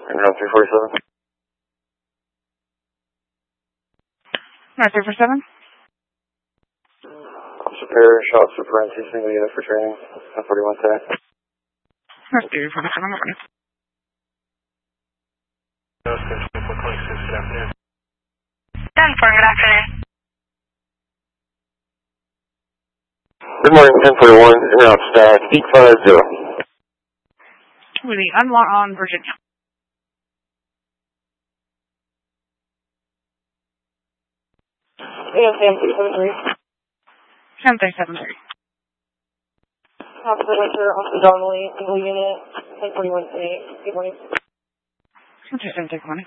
Route 347. Route 347. Superior, shot super NC, single unit for training, 1041 today. Route 347, good morning. Good afternoon. Good morning, 1041, en route stack, Peak 50. With the unlock on Virginia. We have Sam 373. Sam 373. Officer Winter, Officer Donnelly, single unit, 1041 today. Good morning. Sam 373, good morning.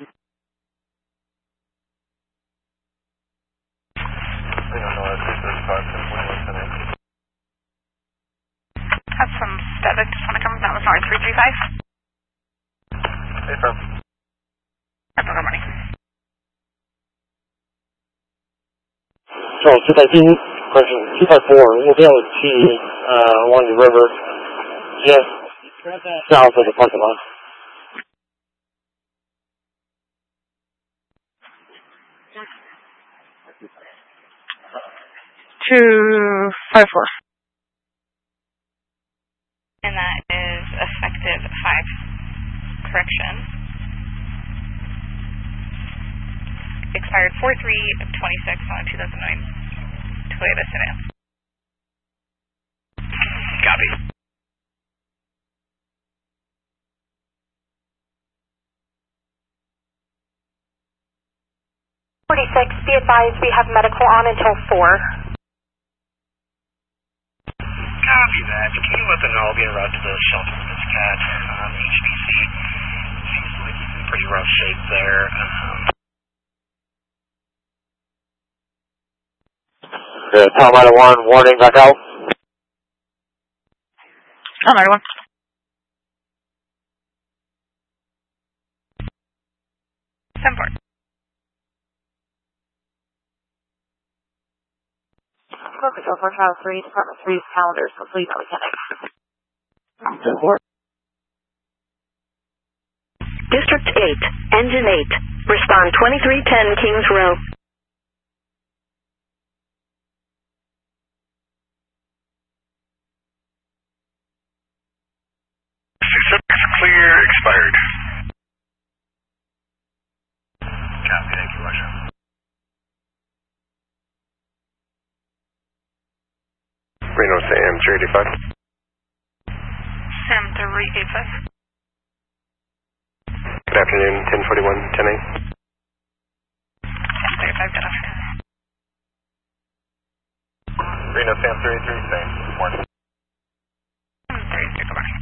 Have some static, just want to come, that was North 335. Hey, firm. Good morning. So, 252, question 254, we'll be able to see along the river, just south of the parking lot. Two 54. And that is effective 5. Correction. Expired 4/3/26 on a 2009 Toyota sedan. Copy. Be advised we have medical on until 4. Copy that. Can you let them know I'll be en route to the shelter with this cat? HBC seems like he's in pretty rough shape there. Tom 901, warning, back out. Tom 901. Semport. Focus over Child 3, Department 3's calendars complete on mechanics. District 8, Engine 8, respond 2310 Kings Row. Clear, expired. Copy, thank you, Roger. Reno Sam 385. Sam 385. Good afternoon, 1041, 10-8. Sam 35, good afternoon. Reno Sam 383, same, good morning. Sam 383, good morning.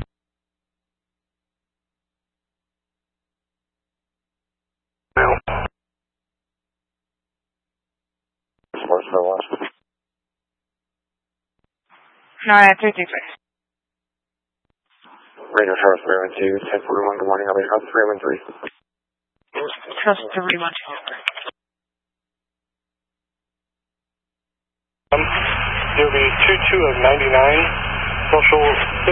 No, 336. Radio Trust 312, 1041, good morning, I'll be Trust 313. Trust 312. There'll be 22 of 99, social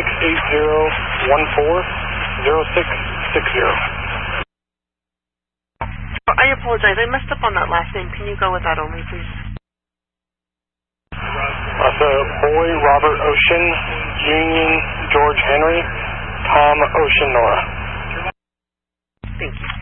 680140660. I apologize, I messed up on that last name. Can you go with that only, please? Boy, Robert Ocean, Union, George Henry, Tom Ocean, Nora. Thank you.